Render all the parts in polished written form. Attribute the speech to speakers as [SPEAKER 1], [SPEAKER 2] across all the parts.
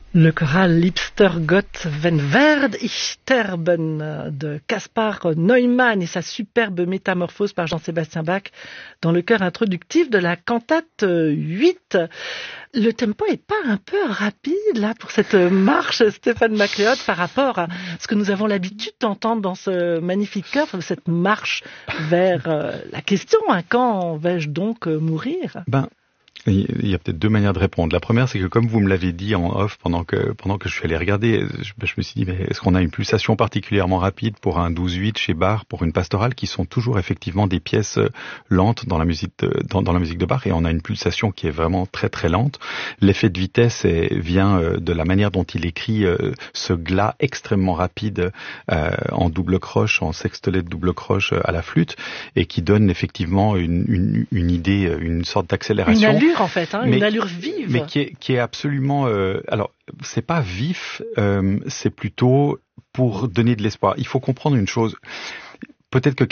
[SPEAKER 1] Le choral Liebster Gott wenn werd ich sterben de Caspar Neumann et sa superbe métamorphose par Jean-Sébastien Bach dans le chœur introductif de la cantate 8. Le tempo est pas un peu rapide là pour cette marche, Stéphane Macléod, par rapport à ce que nous avons l'habitude d'entendre dans ce magnifique chœur, cette marche vers la question, quand vais-je donc mourir?
[SPEAKER 2] Il y a peut-être deux manières de répondre. La première, c'est que comme vous me l'avez dit en off pendant que je suis allé regarder, je me suis dit, mais est-ce qu'on a une pulsation particulièrement rapide pour un 12-8 chez Bach, pour une pastorale, qui sont toujours effectivement des pièces lentes dans la musique dans la musique de Bach, et on a une pulsation qui est vraiment très très lente. L'effet de vitesse vient de la manière dont il écrit ce glas extrêmement rapide en double croche, en sextelet de double croche à la flûte, et qui donne effectivement une idée, une sorte d'accélération.
[SPEAKER 1] Une allure en fait, une allure vive.
[SPEAKER 2] Mais qui est absolument... alors, c'est pas vif, c'est plutôt pour donner de l'espoir. Il faut comprendre une chose. Peut-être que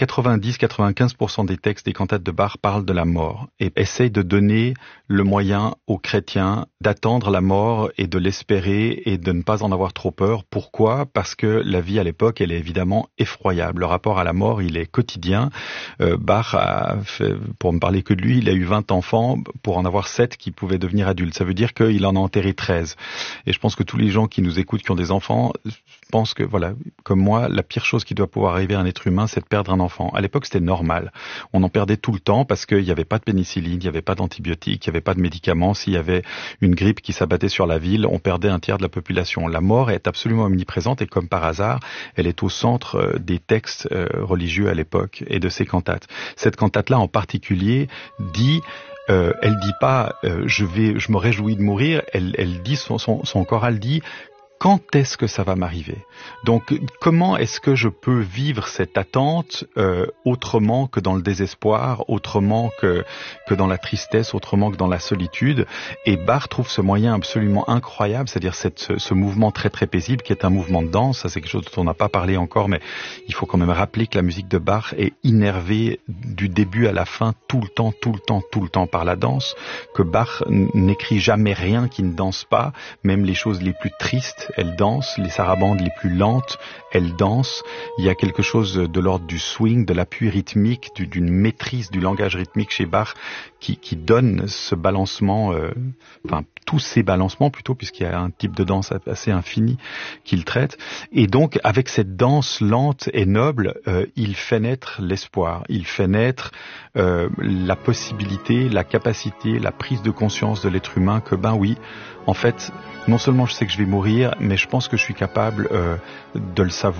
[SPEAKER 2] 90-95% des textes des cantates de Bach parlent de la mort et essayent de donner le moyen aux chrétiens d'attendre la mort et de l'espérer et de ne pas en avoir trop peur. Pourquoi ? Parce que la vie à l'époque, elle est évidemment effroyable. Le rapport à la mort, il est quotidien. Bach a fait, pour me parler que de lui, il a eu 20 enfants pour en avoir 7 qui pouvaient devenir adultes. Ça veut dire qu'il en a enterré 13. Et je pense que tous les gens qui nous écoutent, qui ont des enfants, pensent que, voilà, comme moi, la pire chose qui doit pouvoir arriver à un être humain, c'est de perdre un enfant. À l'époque, c'était normal. On en perdait tout le temps parce qu'il n'y avait pas de pénicilline, il n'y avait pas d'antibiotiques, il n'y avait pas de médicaments. S'il y avait une grippe qui s'abattait sur la ville, on perdait un tiers de la population. La mort est absolument omniprésente et comme par hasard, elle est au centre des textes religieux à l'époque et de ces cantates. Cette cantate-là en particulier dit... elle dit pas je me réjouis de mourir, elle dit son choral dit quand est-ce que ça va m'arriver? Donc, comment est-ce que je peux vivre cette attente autrement que dans le désespoir, autrement que dans la tristesse, autrement que dans la solitude? Et Bach trouve ce moyen absolument incroyable, c'est-à-dire ce mouvement très très paisible qui est un mouvement de danse. Ça, c'est quelque chose dont on n'a pas parlé encore, mais il faut quand même rappeler que la musique de Bach est innervée du début à la fin, tout le temps par la danse, que Bach n'écrit jamais rien qui ne danse pas, même les choses les plus tristes. Elle danse, les sarabandes les plus lentes, elle danse. Il y a quelque chose de l'ordre du swing, de l'appui rythmique, d'une maîtrise du langage rythmique chez Bach qui donne ce balancement, tous ces balancements plutôt, puisqu'il y a un type de danse assez infini qu'il traite. Et donc, avec cette danse lente et noble, il fait naître l'espoir, il fait naître la possibilité, la capacité, la prise de conscience de l'être humain que, oui, en fait, non seulement je sais que je vais mourir, mais je pense que je suis capable de le savoir.